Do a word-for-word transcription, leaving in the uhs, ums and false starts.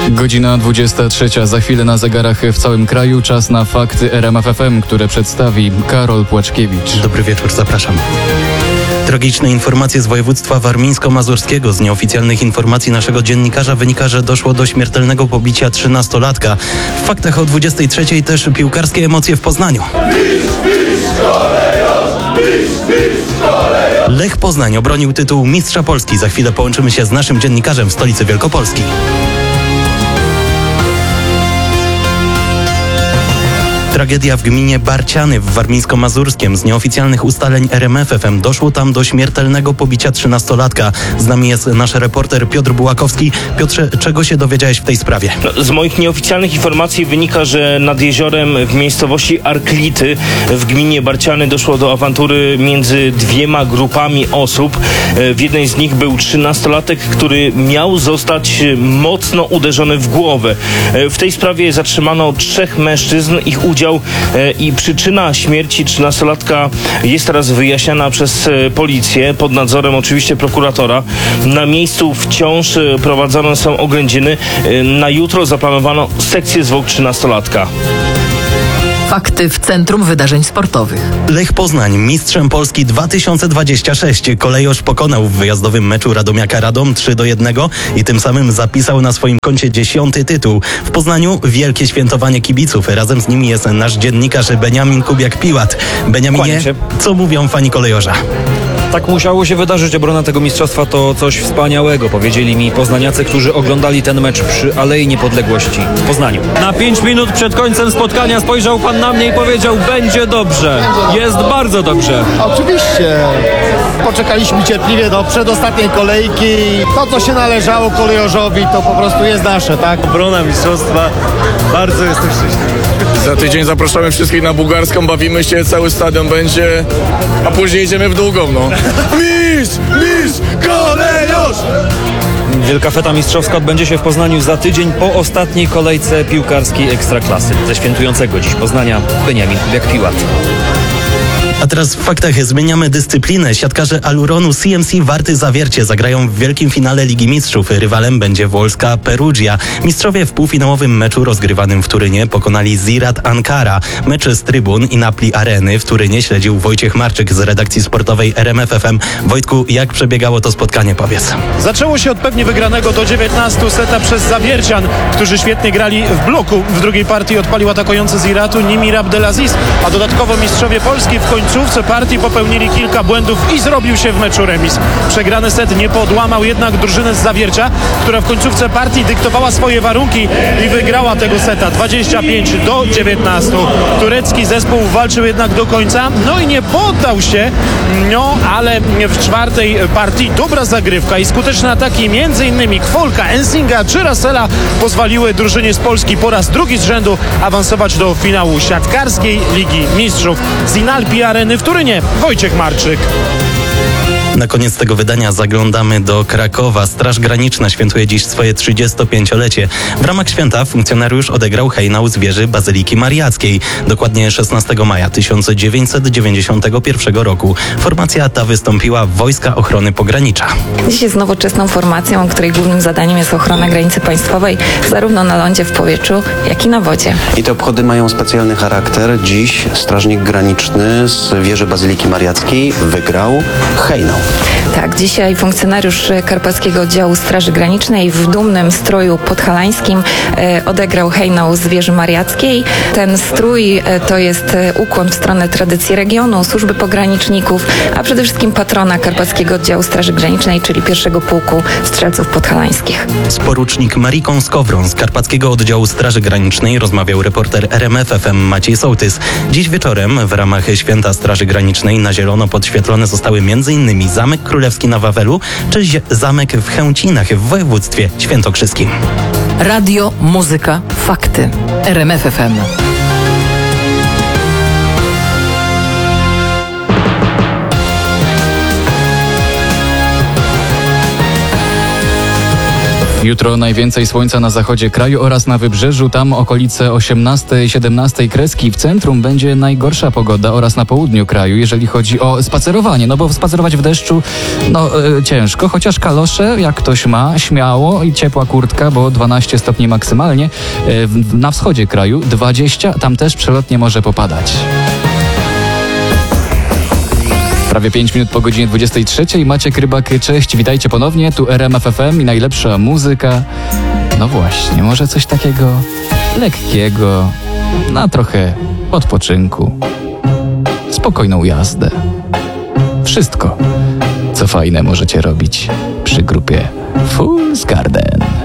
Godzina dwudziesta trzecia. Za chwilę na zegarach w całym kraju. Czas na fakty R M F F M, które przedstawi Karol Płaczkiewicz. Dobry wieczór, zapraszam. Tragiczne informacje z województwa warmińsko-mazurskiego. Z nieoficjalnych informacji naszego dziennikarza wynika, że doszło do śmiertelnego pobicia trzynastolatka. W faktach o dwudziestej trzeciej też piłkarskie emocje w Poznaniu. Lech Poznań obronił tytuł Mistrza Polski. Za chwilę połączymy się z naszym dziennikarzem w stolicy Wielkopolski. Tragedia w gminie Barciany w Warmińsko-Mazurskiem. Z nieoficjalnych ustaleń R M F F M doszło tam do śmiertelnego pobicia trzynastolatka. Z nami jest nasz reporter Piotr Bułakowski. Piotrze, czego się dowiedziałeś w tej sprawie? No, z moich nieoficjalnych informacji wynika, że nad jeziorem w miejscowości Arklity w gminie Barciany doszło do awantury między dwiema grupami osób. W jednej z nich był trzynastolatek, który miał zostać mocno uderzony w głowę. W tej sprawie zatrzymano trzech mężczyzn. Ich udział i przyczyna śmierci trzynastolatka jest teraz wyjaśniana przez policję, pod nadzorem oczywiście prokuratora. Na miejscu wciąż prowadzone są oględziny. Na jutro zaplanowano sekcję zwłok trzynastolatka. Fakty w Centrum Wydarzeń Sportowych. Lech Poznań, mistrzem Polski dwa tysiące dwudziesty szósty. Kolejorz pokonał w wyjazdowym meczu Radomiaka Radom trzy do jednego i tym samym zapisał na swoim koncie dziesiąty tytuł. W Poznaniu wielkie świętowanie kibiców. Razem z nimi jest nasz dziennikarz Beniamin Kubiak-Piłat. Beniaminie, co mówią fani kolejorza? Tak musiało się wydarzyć. Obrona tego mistrzostwa to coś wspaniałego, powiedzieli mi poznaniacy, którzy oglądali ten mecz przy Alei Niepodległości w Poznaniu. Na pięć minut przed końcem spotkania spojrzał pan na mnie i powiedział: będzie dobrze, jest bardzo dobrze. Oczywiście. Poczekaliśmy cierpliwie do przedostatniej kolejki. To, co się należało kolejorzowi, to po prostu jest nasze, tak? Obrona mistrzostwa. Bardzo jestem szczęśliwy. Za tydzień zapraszamy wszystkich na Bułgarską, bawimy się, cały stadion będzie, a później idziemy w długą, no. Mistrz! Mistrz! Kolejorz! Wielka feta mistrzowska odbędzie się w Poznaniu za tydzień po ostatniej kolejce piłkarskiej Ekstraklasy. Ze świętującego dziś Poznania Beniamin Kubiak-Piłat. A teraz w faktach zmieniamy dyscyplinę. Siatkarze Aluronu C M C Warty Zawiercie zagrają w wielkim finale Ligi Mistrzów. Rywalem będzie włoska Perugia. Mistrzowie w półfinałowym meczu rozgrywanym w Turynie pokonali Ziraat Ankara. Mecz z trybun i Napli Areny w Turynie śledził Wojciech Marczyk z redakcji sportowej R M F F M. Wojtku, jak przebiegało to spotkanie, powiedz? Zaczęło się od pewnie wygranego do dziewiętnastu seta przez Zawiercian, którzy świetnie grali w bloku. W drugiej partii odpalił atakujący Ziraatu Nimir Abdelaziz, a dodatkowo mistrzowie Polski w końcu W końcówce partii popełnili kilka błędów i zrobił się w meczu remis. Przegrany set nie podłamał jednak drużyny z Zawiercia, która w końcówce partii dyktowała swoje warunki i wygrała tego seta dwadzieścia pięć do dziewiętnastu. Turecki zespół walczył jednak do końca, no i nie poddał się, no ale w czwartej partii dobra zagrywka i skuteczne ataki między innymi Kwolka, Ensinga czy Russella pozwoliły drużynie z Polski po raz drugi z rzędu awansować do finału siatkarskiej Ligi Mistrzów. Z Inalpi Areny w Turynie Wojciech Marczyk. Na koniec tego wydania zaglądamy do Krakowa. Straż Graniczna świętuje dziś swoje trzydziestopięciolecie. W ramach święta funkcjonariusz odegrał hejnał z wieży Bazyliki Mariackiej. Dokładnie szesnastego maja tysiąc dziewięćset dziewięćdziesiątego pierwszego roku. Formacja ta wystąpiła w Wojska Ochrony Pogranicza. Dziś jest nowoczesną formacją, której głównym zadaniem jest ochrona granicy państwowej, zarówno na lądzie, w powietrzu, jak i na wodzie. I te obchody mają specjalny charakter. Dziś strażnik graniczny z wieży Bazyliki Mariackiej wygrał hejnał. Tak, dzisiaj funkcjonariusz Karpackiego Oddziału Straży Granicznej w dumnym stroju podhalańskim e, odegrał hejnał z wieży Mariackiej. Ten strój e, to jest e, ukłon w stronę tradycji regionu, służby pograniczników, a przede wszystkim patrona Karpackiego Oddziału Straży Granicznej, czyli pierwszego pułku strzelców podhalańskich. Z porucznik Mariką Skowron z Karpackiego Oddziału Straży Granicznej rozmawiał reporter R M F F M Maciej Sołtys. Dziś wieczorem w ramach Święta Straży Granicznej na zielono podświetlone zostały m.in. Zamek Królewski na Wawelu czy zamek w Chęcinach w województwie świętokrzyskim. Radio, muzyka, fakty. R M F F M. Jutro najwięcej słońca na zachodzie kraju oraz na wybrzeżu, tam okolice osiemnastej siedemnastej kreski. W centrum będzie najgorsza pogoda oraz na południu kraju, jeżeli chodzi o spacerowanie, no bo spacerować w deszczu, no e, ciężko, chociaż kalosze, jak ktoś ma, śmiało i ciepła kurtka, bo dwanaście stopni maksymalnie. E, w, na wschodzie kraju dwadzieścia, tam też przelotnie może popadać. Prawie pięć minut po godzinie dwudziestej trzeciej. Maciek Rybak, cześć, witajcie ponownie. Tu R M F F M i najlepsza muzyka. No właśnie, może coś takiego lekkiego, na trochę odpoczynku, spokojną jazdę. Wszystko, co fajne możecie robić przy grupie Fool's Garden.